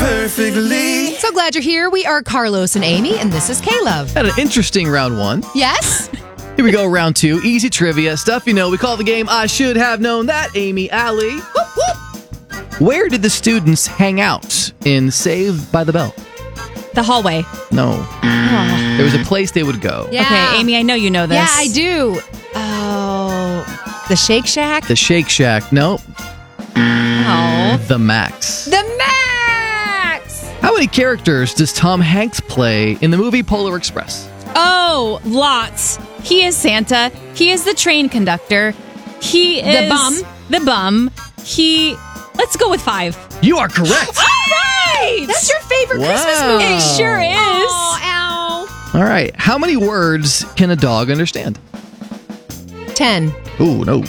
perfectly. So glad you're here. We are Carlos and Amy, and this is K-Love. Had an interesting round one. Yes? Here we go, round two. Easy trivia. Stuff you know. We call the game I Should Have Known That, Amy Alley. Whoop, whoop. Where did the students hang out in Saved by the Bell? The hallway. No. There was a place they would go. Yeah. Okay, Amy, I know you know this. Yeah, I do. Oh, the Shake Shack? The Shake Shack. No. Oh. The Max. The Max! How many characters does Tom Hanks play in the movie Polar Express? Oh, lots. He is Santa. He is the train conductor. He is... The bum. Let's go with 5. You are correct. All right! That's your favorite Wow. Christmas movie. It sure is. Oh, ow. All right. How many words can a dog understand? 10. Ooh, no.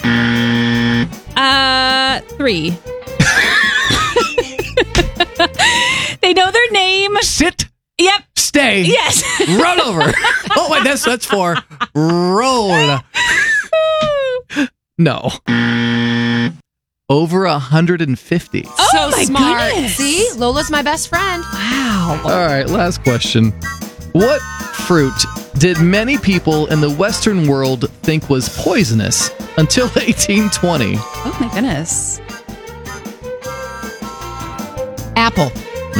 3. They know their name. Sit. Yep. Stay. Yes. Run over. Oh, wait, that's for roll. No. Over 150. Oh, So my smart. goodness. See? Lola's my best friend. Wow. All right, last question. What fruit did many people in the Western world think was poisonous until 1820? Oh, my goodness. Apple.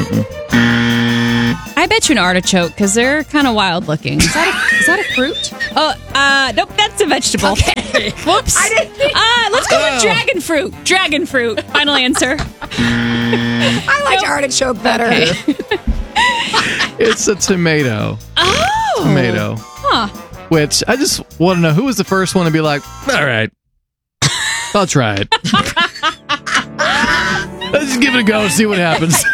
I bet you an artichoke because they're kind of wild looking. Is that a fruit? Oh, nope, that's a vegetable. Okay. Whoops. I didn't think. Let's go with dragon fruit. Dragon fruit. Final answer. I like artichoke better. Okay. It's a tomato. Oh. Tomato. Huh. Which I just want to know who was the first one to be like, all right, I'll try it. Let's just give it a go and see what happens.